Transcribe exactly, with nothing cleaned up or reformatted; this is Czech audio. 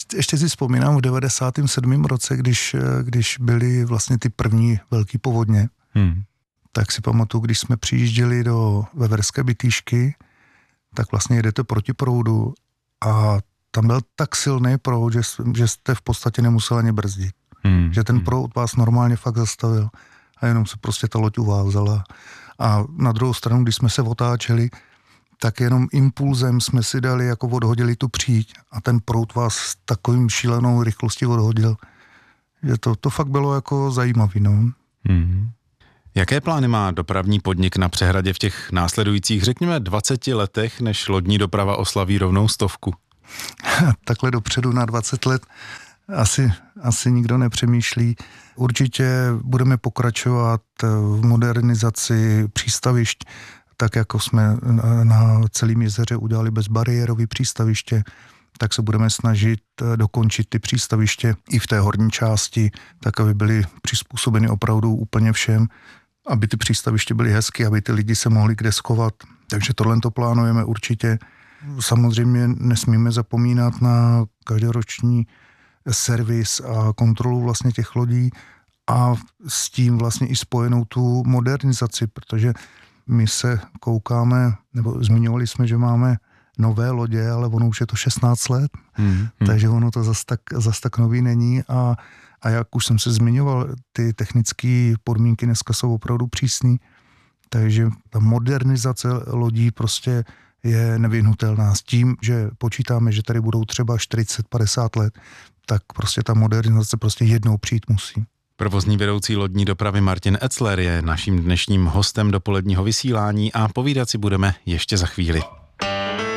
ještě si vzpomínám v devadesátém sedmém roce, když, když byly vlastně ty první velký povodně, hmm. tak si pamatuju, když jsme přijížděli do Veverské Bytýšky, tak vlastně jedete proti proudu a tam byl tak silný proud, že, že jste v podstatě nemusel ani brzdit. Hmm. Že ten proud vás normálně fakt zastavil a jenom se prostě ta loď uvázala. A na druhou stranu, když jsme se otáčeli, tak jenom impulzem jsme si dali, jako odhodili tu příď a ten proud vás s takovým šílenou rychlostí odhodil, že to, to fakt bylo jako zajímavý, no. Hmm. Jaké plány má dopravní podnik na Přehradě v těch následujících, řekněme, dvaceti letech, než lodní doprava oslaví rovnou stovku? Takhle dopředu na dvacet let asi, asi nikdo nepřemýšlí. Určitě budeme pokračovat v modernizaci přístavišť, tak jako jsme na celém jezeře udělali bezbariérový přístaviště, tak se budeme snažit dokončit ty přístaviště i v té horní části, tak aby byly přizpůsobeny opravdu úplně všem, aby ty přístaviště byly hezky, aby ty lidi se mohli kde schovat. Takže tohle to plánujeme určitě. Samozřejmě nesmíme zapomínat na každoroční servis a kontrolu vlastně těch lodí a s tím vlastně i spojenou tu modernizaci, protože my se koukáme, nebo zmiňovali jsme, že máme nové lodě, ale ono už je to šestnáct let, hmm, hmm. takže ono to zas tak, zas tak nový není a, a jak už jsem se zmiňoval, ty technické podmínky dneska jsou opravdu přísný, takže ta modernizace lodí prostě je nevyhnutelná. S tím, že počítáme, že tady budou třeba čtyřicet padesát let, tak prostě ta modernizace prostě jednou přijít musí. Provozní vedoucí lodní dopravy Martin Etzler je naším dnešním hostem dopoledního vysílání a povídat si budeme ještě za chvíli.